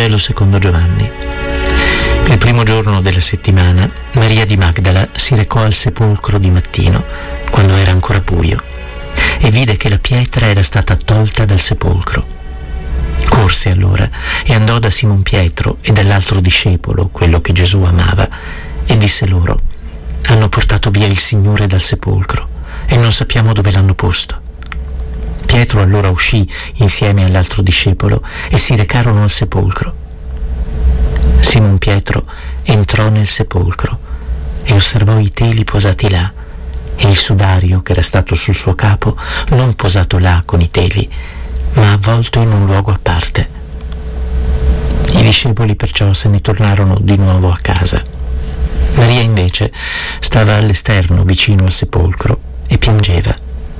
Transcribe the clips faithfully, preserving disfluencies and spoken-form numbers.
Vangelo secondo Giovanni. Il primo giorno della settimana, Maria di Magdala si recò al sepolcro di mattino, quando era ancora buio, e vide che la pietra era stata tolta dal sepolcro. Corse allora e andò da Simon Pietro e dall'altro discepolo, quello che Gesù amava, e disse loro: hanno portato via il Signore dal sepolcro e non sappiamo dove l'hanno posto. Pietro allora uscì insieme all'altro discepolo e si recarono al sepolcro. Simon Pietro entrò nel sepolcro e osservò i teli posati là e il sudario che era stato sul suo capo non posato là con i teli, ma avvolto in un luogo a parte. I discepoli perciò se ne tornarono di nuovo a casa. Maria invece stava all'esterno vicino al sepolcro e piangeva.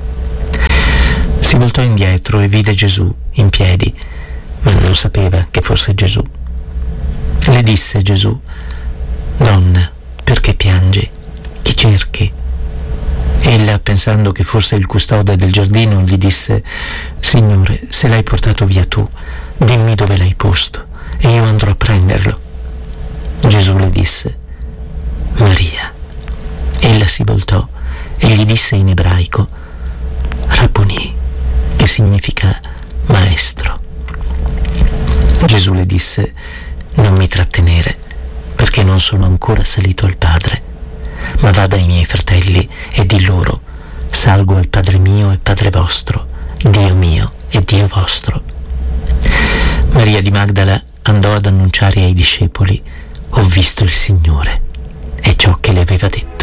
Si voltò indietro e vide Gesù in piedi, ma non sapeva che fosse Gesù. Le disse Gesù: donna, perché piangi? Chi cerchi? Ella, pensando che fosse il custode del giardino, gli disse: Signore, se l'hai portato via tu, dimmi dove l'hai posto e io andrò a prenderlo. Gesù le disse: Maria. Ella si voltò e gli disse in ebraico: Rabboni, che significa maestro. Gesù le disse: non mi trattenere, perché non sono ancora salito al Padre, ma vada ai miei fratelli e di loro: salgo al Padre mio e Padre vostro, Dio mio e Dio vostro. Maria di Magdala andò ad annunciare ai discepoli: ho visto il Signore, e ciò che le aveva detto.